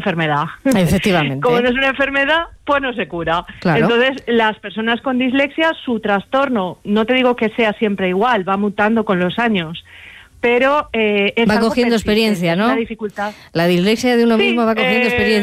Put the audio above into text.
enfermedad. Efectivamente. Como no es una enfermedad, pues no se cura. Claro. Entonces, las personas con dislexia, su trastorno, no te digo que sea siempre igual, va mutando con los años, pero es va algo cogiendo persistente, experiencia, ¿no? una dificultad. La dislexia de uno mismo va cogiendo experiencia.